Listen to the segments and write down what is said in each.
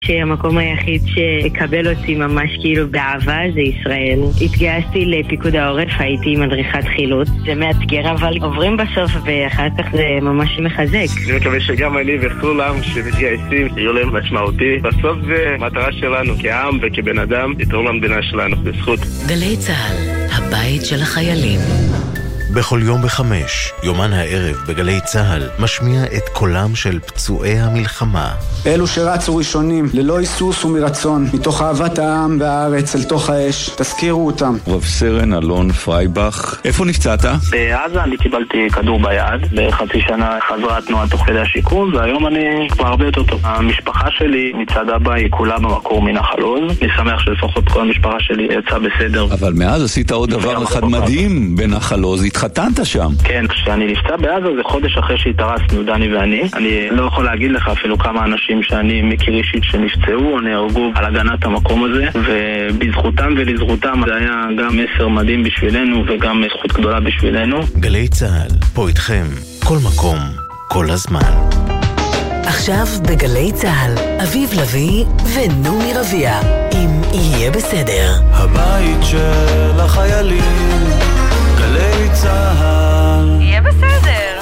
שהמקום היחיד שקבל אותי ממש כאילו באהבה זה ישראל. התגייסתי לפיקוד העורף, הייתי מדריכת חילוץ. זה מאתגר אבל עוברים בסוף ואחר כך זה ממש מחזק. אני מקווה שגם אני וכולם שמתגייסים יהיו להם משמעותי. בסוף זה מטרה שלנו כעם וכבן אדם לתרום למדינה שלנו בזכות. גלי צהל, הבית של החיילים. בכל יום ב5, יומן הערב בגלי צהל משמיע את קולם של פצועי המלחמה. אלו שרצו ראשונים, ללא היסוס ומרצון, מתוך אהבת העם והארץ אל תוך האש, תזכירו אותם. רב סרן אלון פרייבך, איפה נפצעת? בעזה אני קיבלתי כדור ביד, בחצי שנה חזרה התנועה תוך כדי השיקום, והיום אני כבר הרבה יותר טוב. המשפחה שלי מצד אבא היא כולה במקור מנחל עוז, אני שמח שלפחות כל המשפחה שלי יצאה בסדר. אבל מאז עשית עוד דבר אחד מדהים בנחל עוז, התחתנת שם. כן, כשאני נפצע בעזה זה חודש אחרי שהתארסנו, דני ואני. אני לא יכול להגיד לך אפילו כמה אנשים שאני מכיר אישית שנפצעו או נהרגו על הגנת המקום הזה, ובזכותם ולזכותם זה היה גם מסר מדהים בשבילנו וגם זכות גדולה בשבילנו. גלי צהל, פה איתכם, כל מקום, כל הזמן. עכשיו בגלי צהל, אביב לוי ונומי רביע, אם יהיה בסדר. הבית של החיילים, גלי צהל. יהיה בסדר.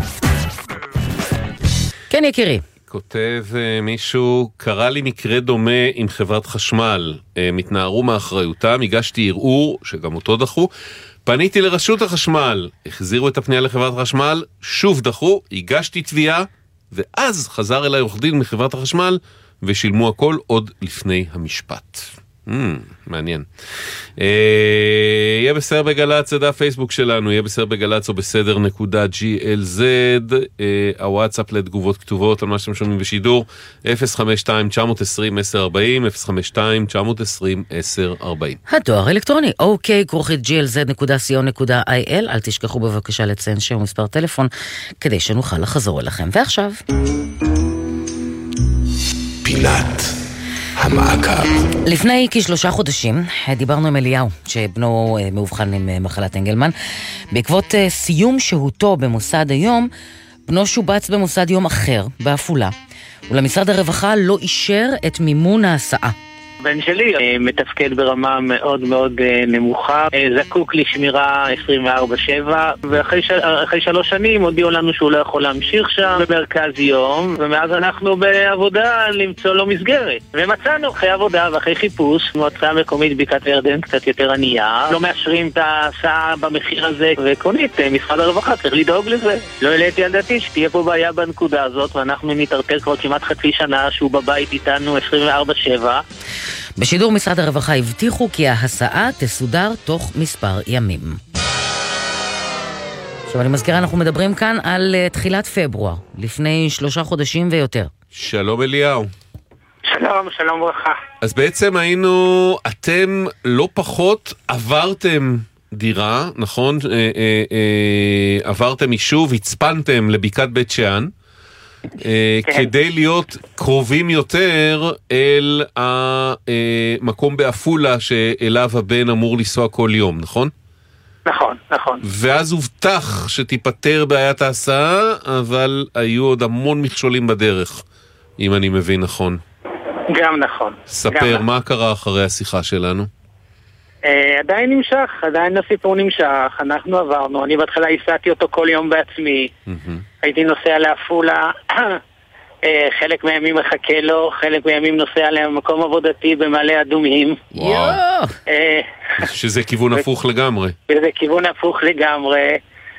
כן יקירי. כותב מישהו, קרא לי מקרה דומה עם חברת חשמל, מתנערו מאחריותם, הגשתי ערעור, שגם אותו דחו, פניתי לרשות החשמל, החזירו את הפנייה לחברת החשמל, שוב דחו, הגשתי תביעה, ואז חזר אליי עורך דין מחברת החשמל, ושילמו הכל עוד לפני המשפט. מעניין. יהיה בסדר בגלץ, זה דף פייסבוק שלנו, יהיה בסדר בגלץ או בסדר.glz, הוואטסאפ לתגובות כתובות על מה שאתם שומעים בשידור, 052-920-1040, 052-920-1040. הדואר אלקטרוני, ok@glz.co.il, אל תשכחו בבקשה לציין שם ומספר טלפון, כדי שנוכל לחזור אליכם. ועכשיו פינת המעקב. לפני כ3 חודשים דיברנו עם אליהו, שבנו מאובחן עם מחלת אנגלמן. בעקבות סיום שהותו במוסד היום, בנו שובץ במוסד יום אחר, בעפולה. ולמשרד הרווחה לא אישר את מימון ההסעה. בן שלי מתפקד ברמה מאוד מאוד נמוכה, זקוק לשמירה 24/7, ואחרי 3 שנים הודיעו לנו שהוא לא יכול להמשיך שם במרכז יום, ומאז אנחנו בעבודה למצוא לו מסגרת. ומצאנו אחרי עבודה ואחרי חיפוש, מועצה מקומית בקעת הירדן קצת יותר ענייה, לא מאשרים את ההסעה במחיר הזה, ועקרונית משרד הרווחה צריך לדאוג לזה. לא העליתי על דעתי שתהיה פה בעיה בנקודה הזאת, ואנחנו נתרטר כבר כמעט חצי שנה שהוא בבית איתנו 24/7. בשידור משרד הרווחה הבטיחו כי ההסעה תסודר תוך מספר ימים. עכשיו אני מזכירה, אנחנו מדברים כאן על תחילת פברואר, לפני 3 חודשים ויותר. שלום אליהו. שלום ברכה. אז בעצם אתם לא פחות עברתם דירה, נכון? עברתם יישוב, הצפנתם לבקעת בית שאן, כדי להיות קרובים יותר אל המקום בעפולה שאליו הבן אמור לנסוע כל יום, נכון? נכון. ואז הובטח שתיפטר בעיית ההסעה, אבל היו עוד המון מכשולים בדרך, אם אני מבין נכון. גם נכון. ספר, מה קרה אחרי השיחה שלנו? עדיין נמשך, עדיין הסיפור נמשך, אנחנו עברנו, אני בהתחלה הסעתי אותו כל יום בעצמי, הייתי נוסע לעפולה, חלק מהימים מחכה לו, חלק מהימים נוסע למקום עבודתי במעלה אדומים. שזה כיוון הפוך לגמרי. שזה כיוון הפוך לגמרי,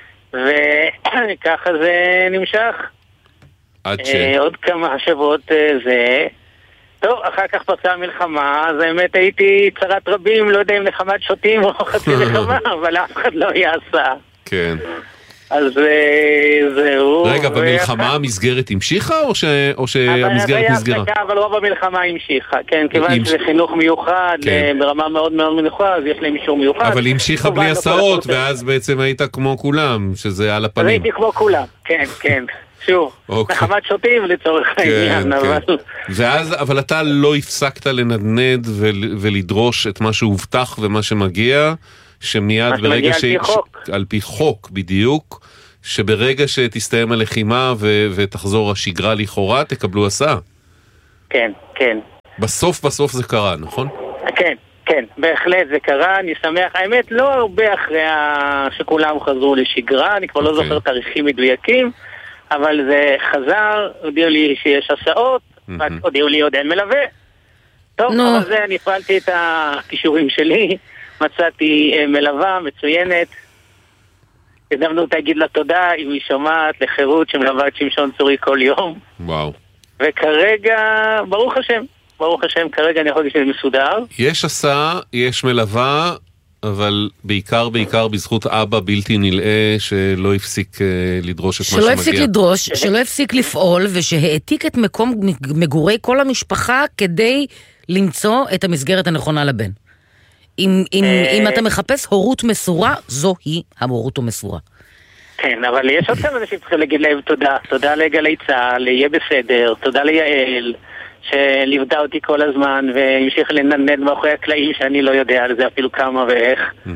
וככה זה נמשך. עד עוד כמה שבועות זה... טוב, אחר כך פרצה המלחמה, אז האמת הייתי צרת רבים, לא יודע אם נחמת שוטים או חצי נחמה, אבל אף אחד לא יעשה. כן. אז זהו. רגע, במלחמה המסגרת המשיכה או שהמסגרת נסגרה? אבל רוב המלחמה המשיכה, כן, כיוון שזה חינוך מיוחד, ברמה מאוד מאוד מנוחה, אז יש להם אישור מיוחד. אבל המשיכה בלי הסעות, ואז בעצם היית כמו כולם, שזה על הפנים. אז הייתי כמו כולם, כן. שוב, נחמת שוטים לצורך העניין, אבל... ואז, אבל אתה לא הפסקת לנדנד ולדרוש את מה שהובטח ומה שמגיע, שמיד ברגע על פי חוק בדיוק, שברגע שתסתיים הלחימה ותחזור השגרה לכאורה, תקבלו הסעה. כן. בסוף זה קרה, נכון? כן, כן, בהחלט זה קרה, אני שמח. האמת, לא הרבה אחרי שכולם חזרו לשגרה, אני כבר לא זוכר תאריכים מדויקים, אבל זה חזר, הודיעו לי שיש הסעות, הודיעו לי עוד אין מלווה. טוב, אבל זה, אני הפעלתי את הכישורים שלי, מצאתי מלווה מצוינת, הזדמנות להגיד לה תודה, אם היא שומעת, לחירות שמלווה את שמשון צורי כל יום. וואו. וכרגע, ברוך השם, כרגע אני יכול להגיד שזה מסודר. יש הסעה, יש מלווה, אבל בעיקר בזכות אבא בלתי נלאה שלא הפסיק לדרוש את מה שמגיע. שלא הפסיק לדרוש, שלא הפסיק לפעול, ושהעתיק את מקום מגורי כל המשפחה כדי למצוא את המסגרת הנכונה לבן. אם אתה מחפש הורות מסורה, זוהי ההורות המסורה. כן, אבל יש עוד כמה אנשים שצריכים להגיד להם תודה. תודה לגלי צהל, יהיה בסדר. תודה ליעל, שליוותה אותי כל הזמן, והמשיך לנדנד מאחורי הקלעים שאני לא יודע על זה אפילו כמה ואיך.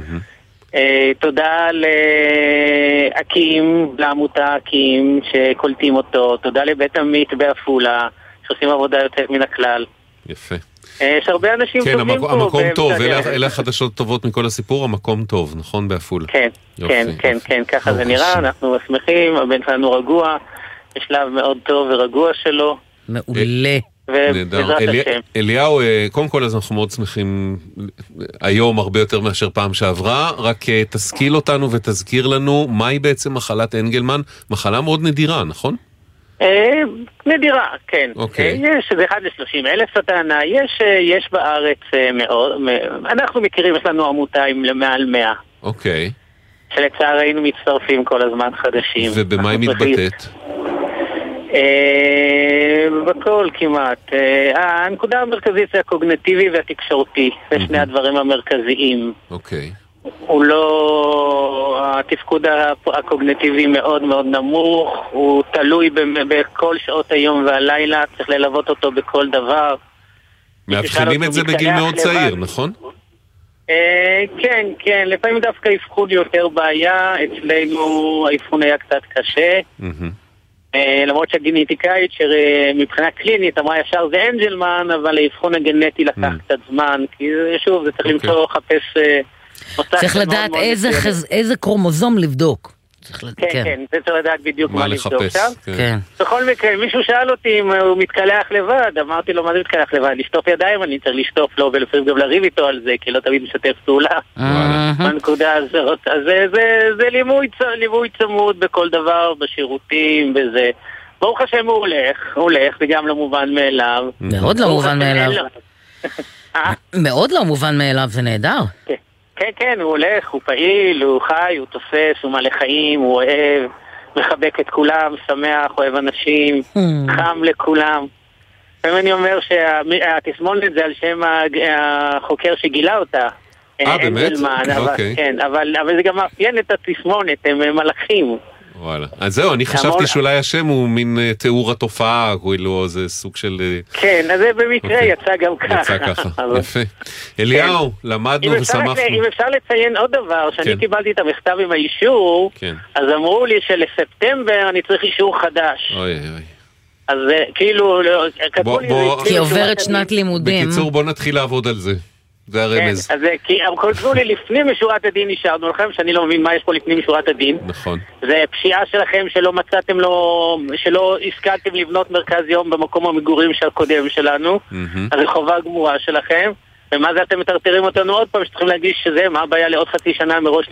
תודה להקים, לעמותה הקים, שקולטים אותו. תודה לבית עמית בעפולה, שעושים עבודה יוצאת מן הכלל. יפה. יש הרבה אנשים טובים פה. המקום טוב, אלה החדשות טובות מכל הסיפור, המקום טוב, נכון, בעפולה? כן, ככה זה נראה, אנחנו שמחים, הבן שלנו רגוע, בשלב מאוד טוב ורגוע שלו. מעולה. אליהו, קודם כל אז אנחנו מאוד שמחים היום הרבה יותר מאשר פעם שעברה, רק תשכיל אותנו ותזכיר לנו מהי בעצם מחלת אנגלמן, מחלה מאוד נדירה, נכון? נדירה, כן. יש, זה 1 ל-30,000 הטענה, יש בארץ מאוד, אנחנו מכירים, יש לנו עמותה עם למעל 100. אוקיי. שלצערנו מצטרפים כל הזמן חדשים. ובמה היא מתבטאת? בכל כמעט. הנקודה המרכזית זה הקוגניטיבי והתקשורתי, זה שני הדברים המרכזיים. אוקיי. הוא לא... התפקוד הקוגניטיבי מאוד מאוד נמוך, הוא תלוי בכל שעות היום והלילה, צריך ללוות אותו בכל דבר. מאבחנים את זה בגיל מאוד צעיר, נכון? כן, לפעמים דווקא האבחון יותר בעיה, אצלנו האבחון היה קצת קשה, למרות שהגנטיקאית שמבחינה קלינית אמרה ישר זה אנג'למן, אבל האבחון הגנטי לקח קצת זמן, כי שוב, זה צריך למצוא, לחפש... צריך לדעת איזה קרומוזום לבדוק. כן, זה צריך לדעת בדיוק מה לבדוק שם. כן. בכל מקרה, מישהו שאל אותי אם הוא מתקלח לבד, אמרתי לו מה זה מתקלח לבד, לשטוף ידיים, אני צריך לשטוף לו ולפעמים גם לריב איתו על זה, כי לא תמיד משתף פעולה בנקודה הזאת. אז זה ליווי צמוד בכל דבר, בשירותים וזה. ברוך השם הוא הולך, זה גם לא מובן מאליו. מאוד לא מובן מאליו. מאוד לא מובן מאליו, זה נהדר. כן, הוא הולך, הוא פעיל, הוא חי, הוא תופס, הוא מלא חיים, הוא אוהב, מחבק את כולם, שמח, אוהב אנשים, חם לכולם. ואני אומר שהתסמונת זה על שם החוקר שגילה אותה. באמת? אוקיי. כן, אבל זה גם מאפיין את התסמונת, הם מלאכים. וואלה. אז זהו, אני חשבתי שאולי השם הוא מין תיאור התופעה, כאילו זה סוג של... כן, אז זה במקרה יצא גם ככה. יצא ככה, יפה. אליהו, למדנו ושמחנו. אם אפשר לציין עוד דבר, שאני קיבלתי את המכתב עם האישור, אז אמרו לי שלספטמבר אני צריך אישור חדש. אוי. אז כאילו, כתבו לי... כי עוברת שנת לימודים. בקיצור, בוא נתחיל לעבוד על זה. זה הרמז. כן, אז כי הם כותבו לי לפנים משורת הדין נשארנו לכם, שאני לא מבין מה יש פה לפנים משורת הדין. נכון. זה פשיעה שלכם שלא מצאתם לו, שלא השכלתם לבנות מרכז יום במקום המגורים הקודם שלנו. אז זה חובה גמורה שלכם. ומה זה אתם מטרטרים אותנו עוד פעם, שצריכים להגיש שזה, מה הבעיה לעוד חצי שנה מראש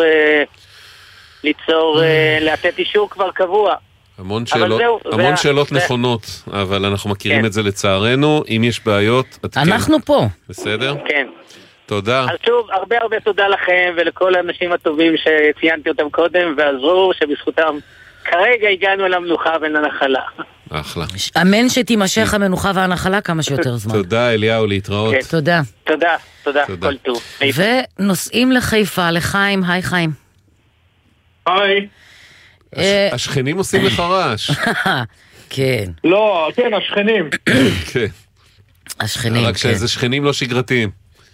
לתת אישור כבר קבוע. המון שאלות נכונות, אבל אנחנו מכירים את זה לצערנו. אם יש בעיות, אנחנו פה. בסדר? כן. תודה. אז שוב, הרבה תודה לכם ולכל האנשים הטובים שציינתי אותם קודם ועזרו, שבזכותם כרגע הגענו אל המנוחה ולנחלה. אחלה. אמן שתימשך המנוחה והנחלה כמה שיותר זמן. תודה אליהו, להתראות. תודה. תודה, כל טוב. ונוסעים לחיפה, לחיים, היי חיים. היי. השכנים עושים לך רעש. כן. לא, כן, השכנים. כן. השכנים, רק שזה שכנים לא שגרתיים.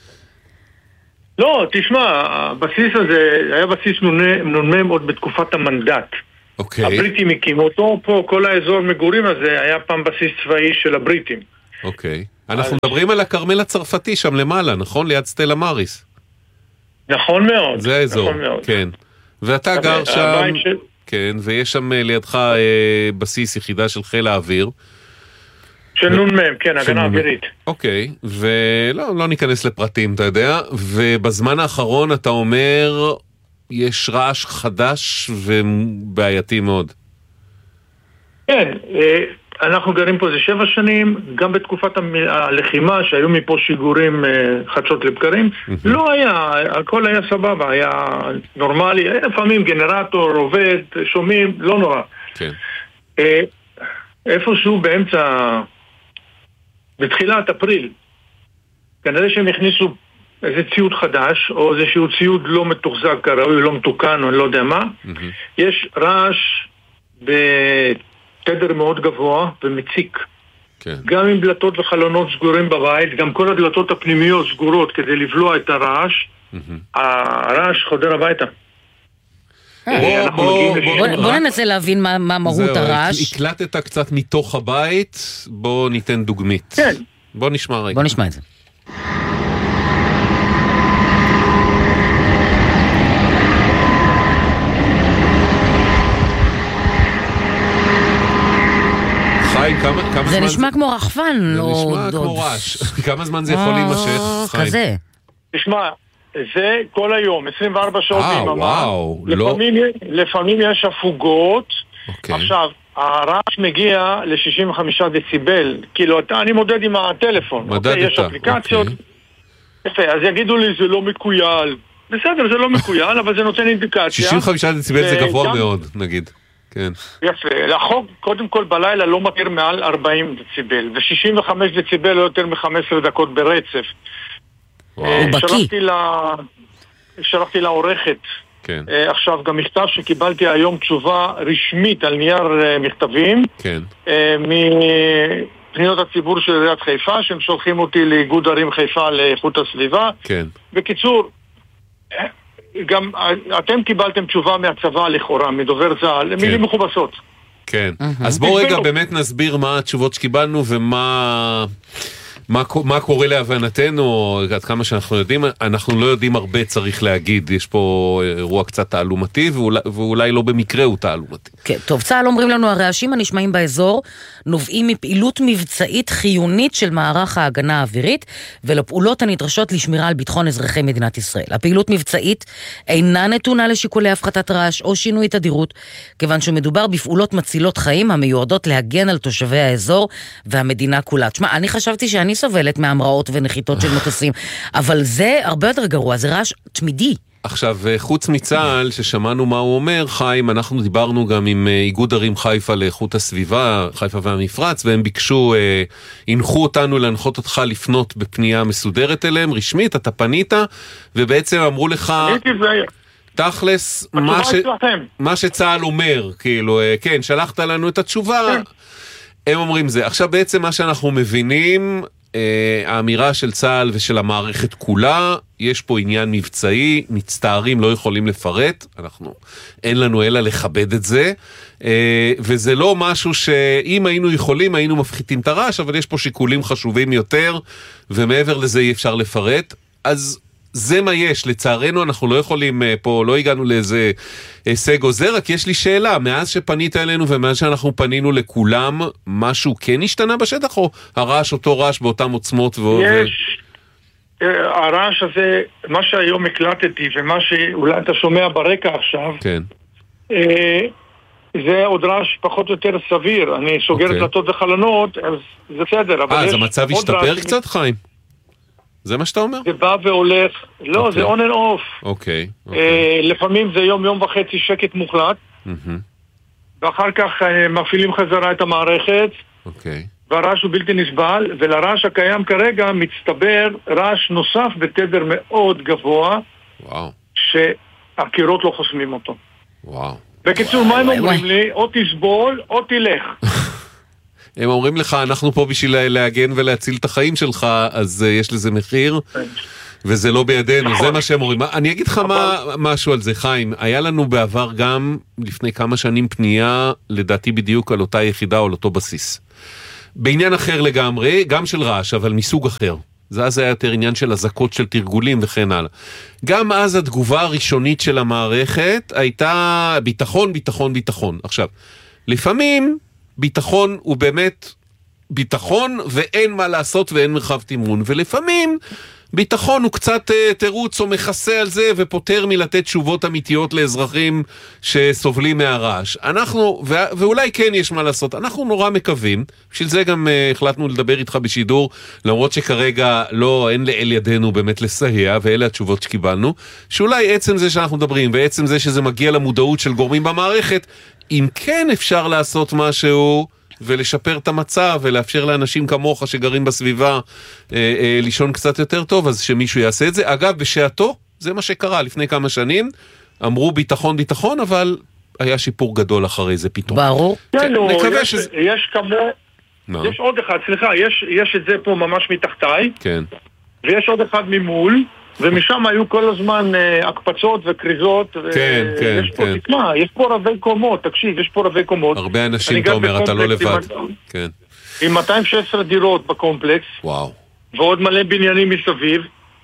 לא, תשמע, הבסיס הזה היה בסיס נ"מ עוד בתקופת המנדט. אוקיי. הבריטים הקימו אותו, פה כל האזור מגורים הזה היה פעם בסיס צבאי של הבריטים. אוקיי. אנחנו מדברים על הכרמל הצרפתי שם למעלה, נכון? ליד סטלה מאריס. נכון מאוד. זה האזור, נכון מאוד. כן. ואתה גר שם, כן, ויש שם לידך בסיס יחידה של חיל האוויר. של נ"מ, כן, הגנה אווירית. אוקיי, ולא ניכנס לפרטים, אתה יודע, ובזמן האחרון אתה אומר, יש רעש חדש ובעייתי מאוד. כן, אנחנו גרים פה זה 7 שנים, גם בתקופת הלחימה, שהיו מפה שיגורים חדשות לבקרים, לא היה, הכל היה סבבה, היה נורמלי, לפעמים גנרטור, עובד, שומעים, לא נורא. כן. איפשהו בתחילת אפריל, כנראה שהם הכניסו איזה ציוד חדש, או איזשהו ציוד לא מתוחזק כראוי, לא מתוקן, או לא יודע מה, יש רעש בתדר מאוד גבוה ומציק. כן. גם עם דלתות וחלונות סגורים בבית, גם כל הדלתות הפנימיות סגורות כדי לבלוע את הרעש, הרעש חודר הביתה. בוא ננסה להבין מה מהות הרעש. הקלטת קצת מתוך הבית, בוא ניתן דוגמית. כן. בוא נשמע רגע. בוא נשמע את זה. כמה זה נשמע כמו רחפן. זה נשמע כמו רעש. כמה זמן זה יכול להימשך, חיים? כזה. תשמע, זה כל היום, 24 שעות ביממה. וואו, לפעמים יש הפוגות. עכשיו, הרעש מגיע ל-65 דציבל. כאילו, אני מודד עם הטלפון. יש אפליקציות. יפה, אז יגידו לי, זה לא מקוייל. בסדר, זה לא מקוייל, אבל זה נותן אינדיקציה. 65 דציבל זה גבוה מאוד, נגיד. כן. יפה, לחוק קודם כל בלילה לא מתיר מעל 40 דציבל, ו-65 דציבל לא יותר מ-15 דקות ברצף. שלחתי לעורכת עכשיו גם מכתב שקיבלתי היום תשובה רשמית על נייר מכתבים מפניות הציבור של עיריית חיפה, שהם שולחים אותי לאיגוד ערים חיפה לאיכות הסביבה. בקיצור, גם אתם קיבלתם תשובה מהצבא לכאורה, מדובר צה"ל, מילים מכובסות. כן, אז בואו רגע באמת נסביר מה התשובות שקיבלנו ומה קורה להבנתנו, עד כמה שאנחנו יודעים. אנחנו לא יודעים הרבה, צריך להגיד, יש פה אירוע קצת תעלומתי, ואולי לא במקרה הוא תעלומתי. כן, טוב, צה"ל אומרים לנו, הרעשים הנשמעים באזור נובעים מפעילות מבצעית חיונית של מערך ההגנה האווירית, ולפעולות הנדרשות לשמירה על ביטחון אזרחי מדינת ישראל. הפעילות מבצעית אינה נתונה לשיקולי הפחתת רעש או שינוי תדירות, כיוון שמדובר בפעולות מצילות חיים המיועדות להגן על תושבי האזור והמדינה כולה. תשמע, אני חשבתי שאני סובלת מהמראות ונחיתות של מטוסים, אבל זה הרבה יותר גרוע, זה רעש תמידי. עכשיו, חוץ מצה"ל, ששמענו מה הוא אומר, חיים, אנחנו דיברנו גם עם איגוד ערים חיפה לאיכות הסביבה, חיפה והמפרץ, והם ביקשו, הנחו אותנו להנחות אותך לפנות בפנייה מסודרת אליהם, רשמית, אתה פנית, ובעצם אמרו לך, תכלס, מה שצה"ל אומר, כאילו, כן, שלחת לנו את התשובה, הם אומרים זה. עכשיו בעצם מה שאנחנו מבינים, האמירה של צה"ל ושל המערכת כולה, יש פה עניין מבצעי, מצטערים, לא יכולים לפרט, אין לנו אלא לכבד את זה, וזה לא משהו שאם היינו יכולים, היינו מפחיתים את הרעש, אבל יש פה שיקולים חשובים יותר, ומעבר לזה אי אפשר לפרט, אז זה מה יש, לצערנו אנחנו לא יכולים פה, לא הגענו לאיזה הישג או זה, רק יש לי שאלה, מאז שפנית אלינו ומאז שאנחנו פנינו לכולם, משהו כן השתנה בשטח, או הרעש אותו רעש באותם עוצמות? יש, הרעש הזה, מה שהיום הקלטתי ומה שאולי אתה שומע ברקע עכשיו, כן. זה עוד רעש פחות או יותר סביר, אני סוגר דלתות וחלונות, אז זה בסדר. אז המצב השתפר קצת, חיים? זה מה שאתה אומר? זה בא והולך, לא, זה on and off. אוקיי. לפעמים זה יום וחצי שקט מוחלט, ואחר כך מפעילים חזרה את המערכת, והרעש הוא בלתי נסבל, ולרעש הקיים כרגע מצטבר רעש נוסף בתדר מאוד גבוה, שהקירות לא חוסמים אותו. בקיצור, מה הם אומרים לי? או תסבול, או תלך. הם אומרים לך, אנחנו פה בשביל להגן ולהציל את החיים שלך, אז יש לזה מחיר, וזה לא בידינו, זה מה שהם אומרים. אני אגיד לך משהו על זה, חיים. היה לנו בעבר גם, לפני כמה שנים, פנייה, לדעתי בדיוק על אותה יחידה או על אותו בסיס. בעניין אחר לגמרי, גם של רעש, אבל מסוג אחר. זה היה יותר עניין של הזקות של תרגולים וכן הלאה. גם אז התגובה הראשונית של המערכת הייתה ביטחון, ביטחון, ביטחון. עכשיו, לפעמים ביטחון הוא באמת ביטחון ואין מה לעשות ואין מרחב תמרון, ולפעמים ביטחון הוא קצת תירוץ או מכסה על זה ופותר מלתת תשובות אמיתיות לאזרחים שסובלים מהרעש. אנחנו, ואולי כן יש מה לעשות, אנחנו נורא מקווים, בשביל זה גם החלטנו לדבר איתך בשידור, למרות שכרגע אין לאל ידינו באמת לסייע, ואלה התשובות שקיבלנו, שאולי עצם זה שאנחנו מדברים, ועצם זה שזה מגיע למודעות של גורמים במערכת, אם כן אפשר לעשות משהו ולשפר את המצב ולאפשר לאנשים כמוך שגרים בסביבה לישון קצת יותר טוב, אז שמישהו יעשה את זה. אגב, בשעתו, זה מה שקרה לפני כמה שנים, אמרו ביטחון ביטחון, אבל היה שיפור גדול אחרי זה פתאום. ברור. נקווה שזה... יש כמו... יש עוד אחד, סליחה, יש את זה פה ממש מתחתיי. כן. ויש עוד אחד ממול, ומשם היו כל הזמן הקפצות וקריזות. כן, כן, כן. תשמע, יש פה רבי קומות, תקשיב, יש פה רבי קומות. הרבה אנשים, אתה אומר, אתה לא לבד. כן. עם 216 דירות בקומפלקס. וואו. ועוד מלא בניינים מסביב.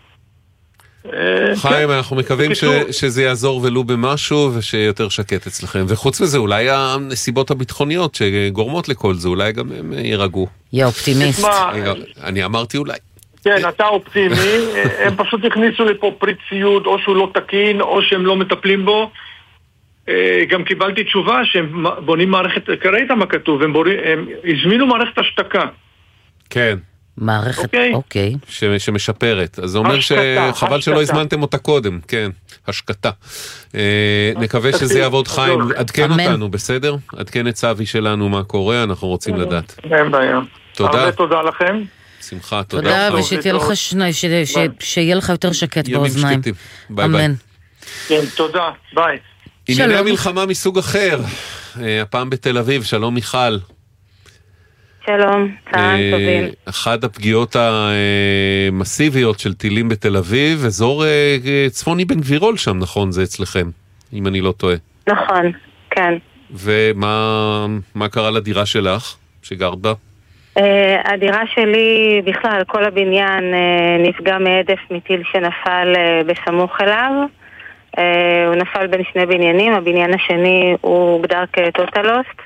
חיים, אנחנו מקווים שזה יעזור ולו במשהו ושיותר שקט אצלכם. וחוץ מזה, אולי הנסיבות הביטחוניות שגורמות לכל זה, אולי גם הם יירגעו. יא אופטימיסט. אני אמרתי אולי. כן, אתה אופטימי. הם פשוט הכניסו לפה פריט ציוד, או שהוא לא תקין, או שהם לא מטפלים בו. גם קיבלתי תשובה שהם בונים מערכת, קראית מה כתוב, הם הזמינו מערכת השתקה. כן. מערכת, אוקיי. שמשפרת. אז זה אומר שחבל שלא הזמנתם אותה קודם. כן, השקטה. נקווה שזה יעבוד. חיים, עדכן אותנו, בסדר? עדכן את צווי שלנו מה קורה, אנחנו רוצים לדעת. אין בעיה. תודה. הרבה תודה לכם. שמחה, תודה. תודה, ושיהיה לך יותר שקט באוזניים. ימים שקטים. ביי ביי. כן, תודה. ביי. ענייני מלחמה מסוג אחר. הפעם בתל אביב, שלום מיכל. שלום, צהריים טובים. אחת הפגיעות המסיביות של טילים בתל אביב, אזור צפוני בן גבירול שם, נכון? זה אצלכם, אם אני לא טועה. נכון, כן. ומה קרה לדירה שלך, שגרת בה? הדירה שלי, בכלל, כל הבניין נפגע מהדף מטיל שנפל בסמוך אליו. הוא נפל בין שני בניינים, הבניין השני הוא הוגדר כטוטלוסט.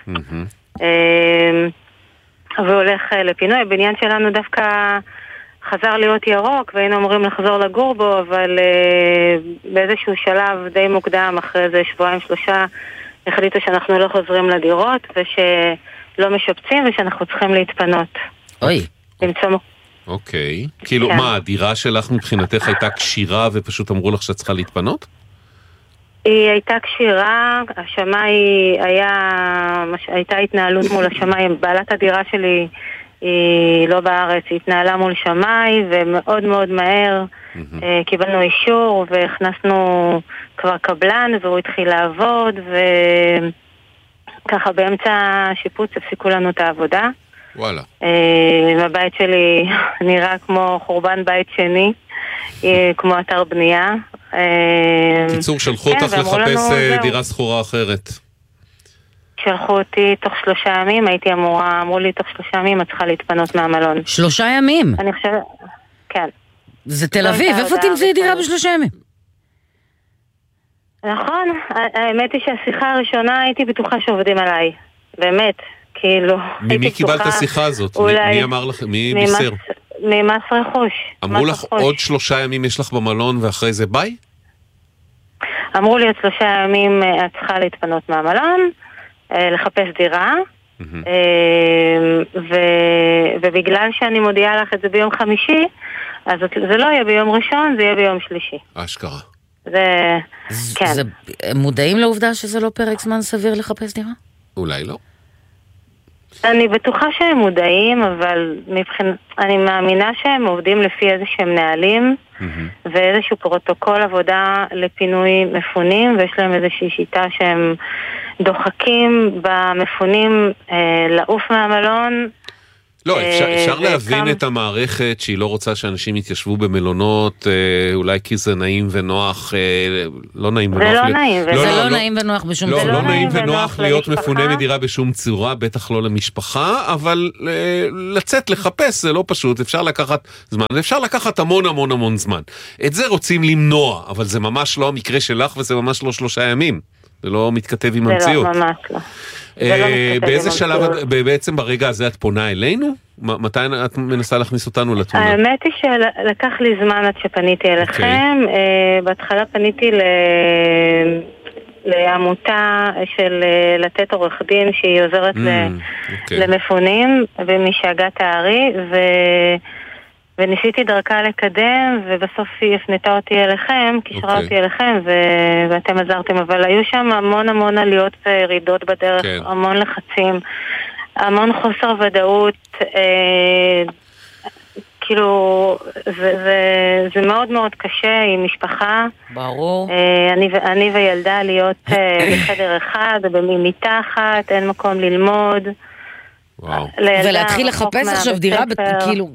והולך לפינוי. הבניין שלנו דווקא חזר להיות ירוק, והיינו אמורים לחזור לגור בו, אבל באיזשהו שלב די מוקדם, אחרי איזה 2-3, החליטו שאנחנו לא חוזרים לדירות, ושלא משפצים, ושאנחנו צריכים להתפנות. אוי. אוקיי. כאילו, מה, הדירה שלך מבחינתך הייתה קשירה, ופשוט אמרו לך שאת צריכה להתפנות? היא הייתה קשירה, השמאי הייתה התנהלות מול השמאי, בעלת הדירה שלי היא לא בארץ, היא התנהלה מול שמאי, ומאוד מאוד מהר קיבלנו אישור והכנסנו כבר קבלן והוא התחיל לעבוד, וככה באמצע השיפוץ הפסיקו לנו את העבודה. וואלה. הבית שלי נראה כמו חורבן בית שני, כמו אתר בנייה. קיצור, שלחו אותך לחפש דירה סחורה אחרת. שלחו אותי תוך 3 ימים, אמרו לי תוך 3 ימים את צריכה להתפנות מהמלון. 3 ימים? אני חושבת, כן. זה תל אביב, איפה תמצאי דירה ב3 ימים? נכון, האמת היא שהשיחה הראשונה הייתי בטוחה שעובדים עליי, באמת, כאילו. ממי קיבלת השיחה הזאת? מי אמר לך? מי בישר? ממס רכוש. אמרו לך עוד 3 ימים יש לך במלון ואחרי זה ביי? אמרו לי עוד 3 ימים את צריכה להתפנות מהמלון, לחפש דירה, ובגלל שאני מודיעה לך את זה ביום חמישי, אז זה לא יהיה ביום ראשון, זה יהיה ביום שלישי. אשכרה. כן. מודעים לעובדה שזה לא פרק זמן סביר לחפש דירה? אולי לא. אני בטוחה שהם מודעים, אבל אני מאמינה שהם עובדים לפי איזשהם נהלים ואיזשהו פרוטוקול עבודה לפינוי מפונים, ויש להם איזושהי שיטה שהם דוחקים במפונים לעוף מהמלון לא, אפשר להבין את המערכת שהיא לא רוצה שאנשים יתיישבו במלונות, אולי כי זה נעים ונוח, לא נעים ונוח. זה לא נעים, זה לא נעים ונוח בשום צורה. לא נעים ונוח להיות מפונה מדירה בשום צורה, בטח לא למשפחה, אבל לצאת לחפש זה לא פשוט, אפשר לקחת זמן, ואפשר לקחת המון המון המון זמן. את זה רוצים למנוע, אבל זה ממש לא המקרה שלך, וזה ממש לא 3 ימים. זה לא מתכתב עם המציאות. זה לא, ממש לא. באיזה שלב, בעצם ברגע הזה את פונה אלינו? מתי את מנסה להכניס אותנו לתמונה? האמת היא שלקח לי זמן עד שפניתי אליכם. בהתחלה פניתי לעמותה של לתת עורך דין שהיא עוזרת למפונים ומשאגת הארי, וניסיתי דרכה לקדם, ובסוף היא הפנתה אותי אליכם, קישרה אותי אליכם, ואתם עזרתם, אבל היו שם המון עליות וירידות בדרך, המון לחצים, המון חוסר ודאות, כאילו, זה מאוד מאוד קשה עם משפחה. ברור. אני וילדה להיות בחדר אחד, במיטה אחת, אין מקום ללמוד. ולהתחיל לחפש עכשיו דירה, כאילו,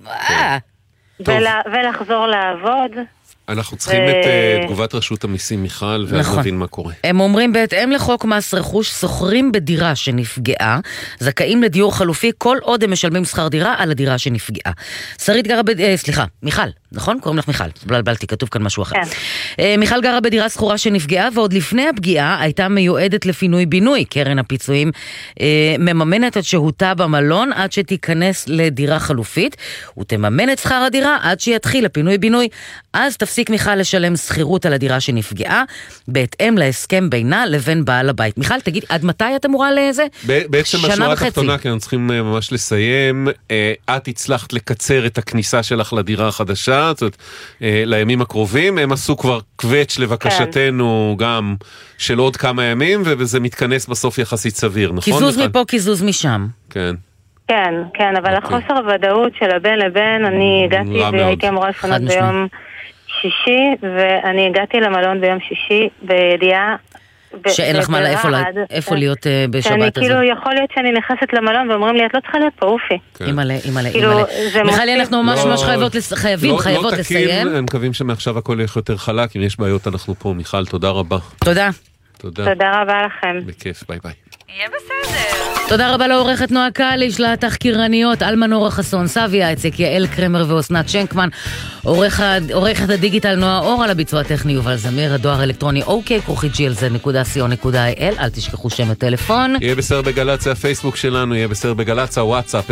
ולחזור לעבוד. אנחנו צריכים את תגובת רשות המיסים, מיכל, ואז נבין מה קורה. הם אומרים, בהתאם לחוק מס רכוש, סוחרים בדירה שנפגעה, זכאים לדיור חלופי כל עוד הם משלמים שכר דירה על הדירה שנפגעה. שרית גרה מיכל, נכון? קוראים לך מיכל. בלבלתי, כתוב כאן משהו אחר. מיכל גרה בדירה סחורה שנפגעה, ועוד לפני הפגיעה הייתה מיועדת לפינוי בינוי. קרן הפיצויים מממנת את שהותה במלון עד שתיכנס לדירה חלופית, ותממן את שכר הדירה עד שיתחיל לפינוי בינוי. אז תפסיק מיכל לשלם שכירות על הדירה שנפגעה, בהתאם להסכם בינה לבין בעל הבית. מיכל, תגיד, עד מתי את אמורה לזה? בעצם בשורה התחתונה, כי אנחנו צריכים ממש לסיים, את הצלחת לקצר את הכניסה שלך לדירה החדשה, זאת אומרת, לימים הקרובים, הם עשו כבר קווץ' לבקשתנו גם של עוד כמה ימים, וזה מתכנס בסוף יחסית סביר, נכון? קיזוז מפה, קיזוז משם. כן. כן, אבל החוסר הוודאות של הבן לבן, אני הגעתי והייתי אמורה לפנות ביום שישי, ואני הגעתי למלון ביום שישי בידיעה שאין לך מה איפה להיות בשבת הזו. שאני כאילו יכול להיות שאני נכנסת למלון ואומרים לי, את לא צריכה להיות פה, אופי. אימא'לה. מיכלי, אנחנו ממש חייבות לסיים. הם מקווים שמעכשיו הכל יהיה יותר חלק, אם יש בעיות אנחנו פה. מיכל, תודה רבה. תודה. תודה רבה לכם. בכיף, ביי ביי. יהיה בסדר. תודה רבה לעורכת נועה קליש, לתחקירניות אלמה נורה חסון, סביה אצק, יעל קרמר ואוסנת שנקמן, עורכת הדיגיטל נועה אור, על הביצוע הטכני יובל זמיר, הדואר אלקטרוני ok@glz.co.il, אל תשכחו שם הטלפון. יהיה בסדר בגל"צ, זה הפייסבוק שלנו, יהיה בסדר בגל"צ, הוואטסאפ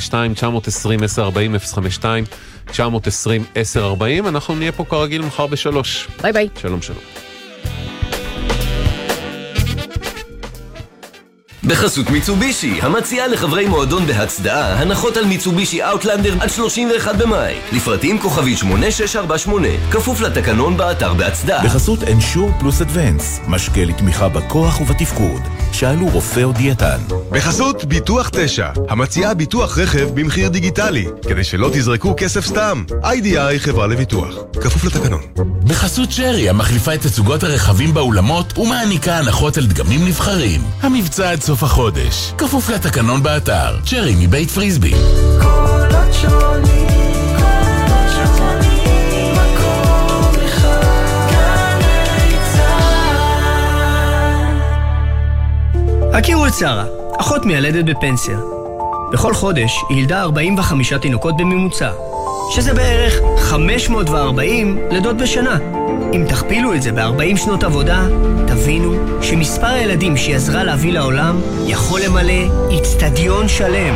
052-920-1040, 052-920-1040, אנחנו נהיה פה כרגיל מחר ב3. ביי ביי. שלום שלום. בחסות מיצובישי, המציעה לחברי מועדון בהצדעה הנחות על מיצובישי אאוטלנדר עד 31 במאי. לפרטים כוכבית 8648, כפוף לתקנון באתר בהצדעה. בחסות אנשור פלוס אדוונס, משקה לתמיכה בכוח ובתפקוד. שאלו רופא או דיאטן. בחסות ביטוח 9, המציעה ביטוח רכב במחיר דיגיטלי, כדי שלא תזרקו כסף סתם. IDI חברה לביטוח, כפוף לתקנון. בחסות שרי, המחליפה את תצוגות הרכבים באולמות ומעניקה הנחות על דגמים נבחרים. המבצע עד סוף החודש, כפוף לתקנון באתר. שרי מבית פריסבי. קולות שונים, מקום אחד, גלי צהל. הכירו את שרה, אחות מילדת בפנסיה. בכל חודש היא ילדה 45 תינוקות בממוצע, שזה בערך 540 לידות בשנה. אם תכפילו את זה ב-40 שנות עבודה, תבינו שמספר הילדים שהיא עזרה להביא לעולם יכול למלא אצטדיון שלם.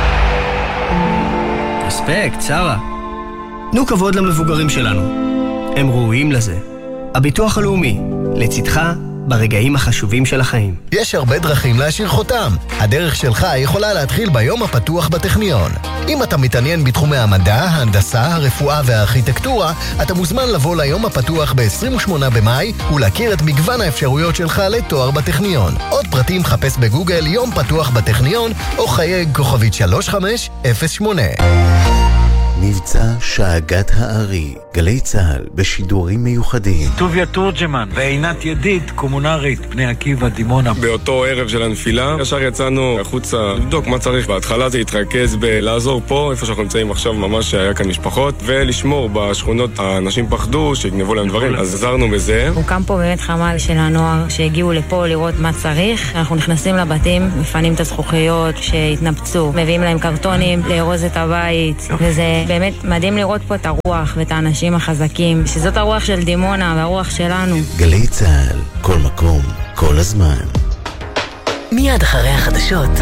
אספקט, שרה. תנו כבוד למבוגרים שלנו. הם ראויים לזה. הביטוח הלאומי, לצדך ברגעים החשובים של החיים. יש הרבה דרכים להשאיר חותם. הדרך שלך יכולה להתחיל ביום הפתוח בטכניון. אם אתה מתעניין בתחומי המדע, ההנדסה, הרפואה והארכיטקטורה, אתה מוזמן לבוא ליום הפתוח ב-28 במאי ולהכיר את מגוון האפשרויות שלך לתואר בטכניון. עוד פרטים חפש בגוגל יום פתוח בטכניון או חייג כוכבית 3508. מבצע שאגת הארי, גלי צהל בשידורים מיוחדים. טוביה תורג'מן ועינת ידיד, קומונרית בני עקיבא דימונה. באותו ערב של הנפילה ישר יצאנו החוצה לבדוק מה צריך. בהתחלה זה התרכז בלעזור פה איפה שאנחנו נמצאים עכשיו, ממש היה כאן משפחות, ולשמור בשכונות. האנשים פחדו שיגנבו להם דברים, אז עזרנו בזה. הוקם פה באמת חמ"ל של הנוער שהגיעו לפה לראות מה צריך. אנחנו נכנסים לבתים, מפנים את הזכוכיות שהתנפצו, מביאים להם קרטונים לארוז את הבית, וזה באמת מדהים לראות פה את הרוח ואת האנשים החזקים, שזאת הרוח של דימונה והרוח שלנו. גלי צהל, כל מקום, כל הזמן. מיד אחרי החדשות